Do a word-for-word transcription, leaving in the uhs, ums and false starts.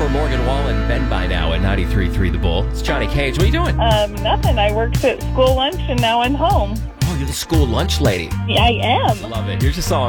for Morgan Wall and Ben by now at ninety-three point three The Bull. It's Johnny Cage. What are you doing? Um, nothing. I worked at school lunch and now I'm home. Oh, you're the school lunch lady. Yeah, I am. Love it. Here's your song.